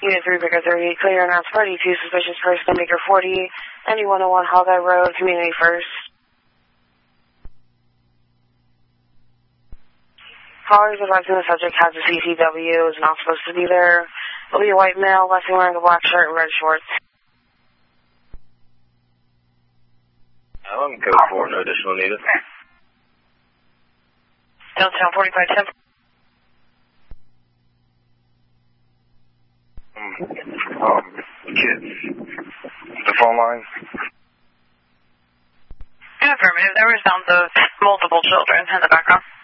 Unit 3, Baker 30, clear announced party 2, suspicious person, Baker 40, ND 101, Hogeye Road, Community First. Callers advising the subject has a CCW, is not supposed to be there. Will be a white male, last seen wearing a black shirt and red shorts. Code 4, no additional needed. Downtown 4510. Kids. The phone line? Affirmative. There were sounds of multiple children in the background.